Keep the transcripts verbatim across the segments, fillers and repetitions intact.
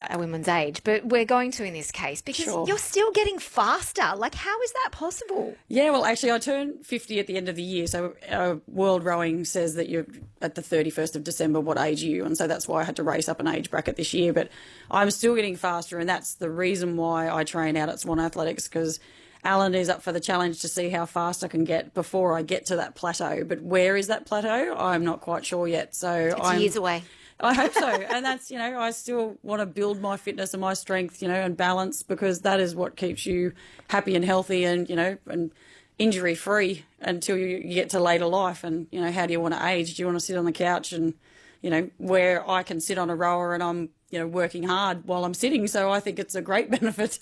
a woman's age, but we're going to in this case because Sure. you're still getting faster. Like, how is that possible? Yeah, well, actually, I turn fifty at the end of the year. So uh, World Rowing says that you're at the thirty-first of December, what age are you? And so that's why I had to race up an age bracket this year. But I'm still getting faster, and that's the reason why I train out at Swan Athletics, because Alan is up for the challenge to see how fast I can get before I get to that plateau. But where is that plateau? I'm not quite sure yet. So It's I'm, years away. I hope so. And that's, you know, I still want to build my fitness and my strength, you know, and balance, because that is what keeps you happy and healthy and, you know, and injury free until you, you get to later life. And, you know, how do you want to age? Do you want to sit on the couch and, you know, where I can sit on a rower and I'm, you know, working hard while I'm sitting. So I think it's a great benefit.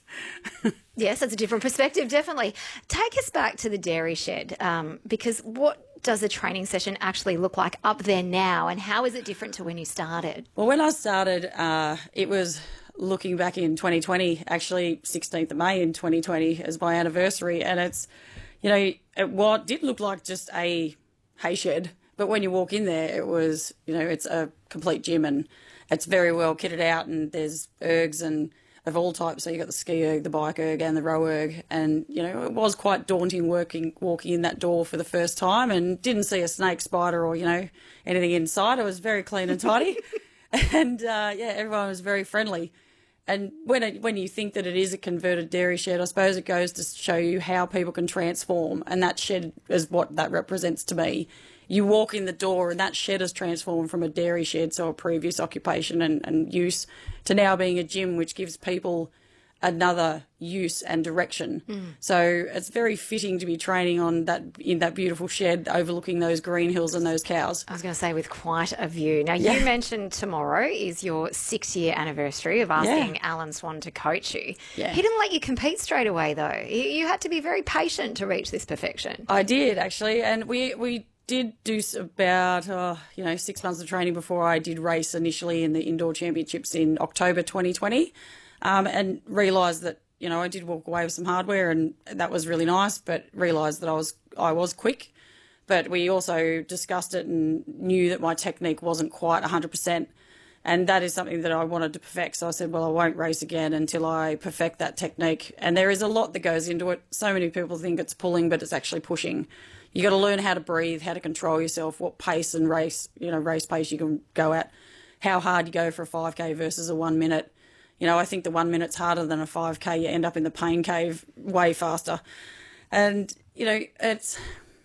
Yes, that's a different perspective, definitely. Take us back to the dairy shed, um, because what does a training session actually look like up there now, and how is it different to when you started? Well, when I started, uh, it was looking back in twenty twenty, actually sixteenth of May in twenty twenty as my anniversary. And it's, you know, it what did look like just a hay shed, but when you walk in there, it was, you know, it's a complete gym and it's very well kitted out, and there's ergs and of all types. So you got the ski erg, the bike erg and the row erg. And, you know, it was quite daunting working, walking in that door for the first time, and didn't see a snake, spider or, you know, anything inside. It was very clean and tidy. and, uh, yeah, everyone was very friendly. And when it, when you think that it is a converted dairy shed, I suppose it goes to show you how people can transform. And that shed is what that represents to me. You walk in the door and that shed has transformed from a dairy shed, so a previous occupation and, and use, to now being a gym, which gives people another use and direction. Mm. So it's very fitting to be training on that, in that beautiful shed overlooking those green hills and those cows. I was going to say, with quite a view. Now, Yeah. you mentioned tomorrow is your six-year anniversary of asking Yeah. Alan Swan to coach you. Yeah. He didn't let you compete straight away, though. You you had to be very patient to reach this perfection. I did, actually, and we we did do about uh, you know six months of training before I did race initially in the indoor championships in October twenty twenty, um, and realised that, you know, I did walk away with some hardware, and that was really nice, but realised that I was I was quick. But we also discussed it and knew that my technique wasn't quite one hundred percent, and that is something that I wanted to perfect. So I said, well, I won't race again until I perfect that technique. And there is a lot that goes into it. So many people think it's pulling, but it's actually pushing. You got to learn how to breathe, how to control yourself, what pace and race, you know, race pace you can go at, how hard you go for a five K versus a one minute. You know, I think the one minute's harder than a five K. You end up in the pain cave way faster. And, you know, it's,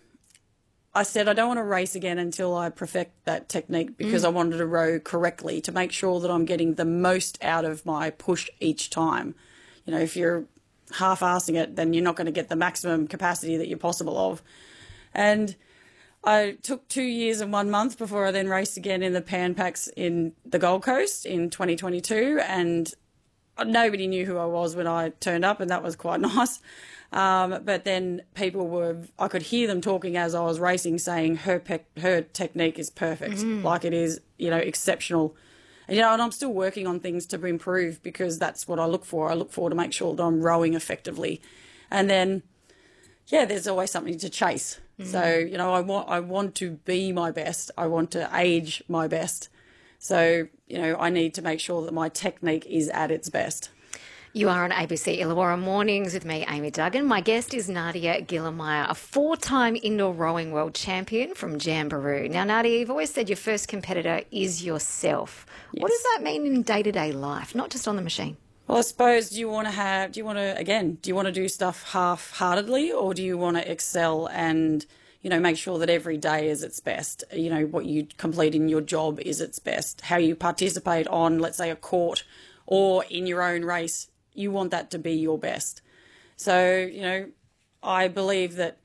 I said I don't want to race again until I perfect that technique, because mm. I wanted to row correctly to make sure that I'm getting the most out of my push each time. You know, if you're half-assing it, then you're not going to get the maximum capacity that you're possible of. And I took two years and one month before I then raced again in the Pan Pacs in the Gold Coast in twenty twenty-two, and nobody knew who I was when I turned up, and that was quite nice. Um, but then people were, I could hear them talking as I was racing, saying her pe- her technique is perfect, mm. like it is, you know, exceptional. And, you know, and I'm still working on things to improve, because that's what I look for. I look for to make sure that I'm rowing effectively. And then, yeah, there's always something to chase. Mm. So, you know, I want I want to be my best. I want to age my best. So, you know, I need to make sure that my technique is at its best. You are on A B C Illawarra Mornings with me, Amy Duggan. My guest is Nadia Gillermeyer, a four-time indoor rowing world champion from Jamberoo. Now, Nadia, you've always said your first competitor is yourself. Yes. What does that mean in day-to-day life, not just on the machine? Well, I suppose, do you want to have, do you want to, again, do you want to do stuff half-heartedly, or do you want to excel and, you know, make sure that every day is its best? You know, what you complete in your job is its best. How you participate on, let's say, a court or in your own race, you want that to be your best. So, you know, I believe that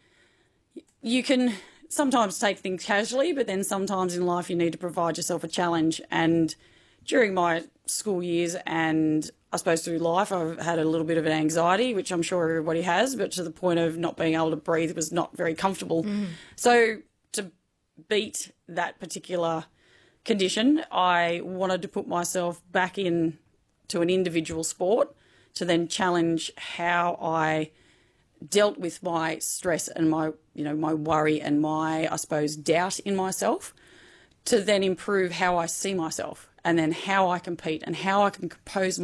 you can sometimes take things casually, but then sometimes in life you need to provide yourself a challenge. And during my school years and I suppose through life, I've had a little bit of an anxiety, which I'm sure everybody has, but to the point of not being able to breathe was not very comfortable. Mm. So to beat that particular condition, I wanted to put myself back in to an individual sport to then challenge how I dealt with my stress and my, you know, my worry and my, I suppose, doubt in myself, to then improve how I see myself and then how I compete and how I can compose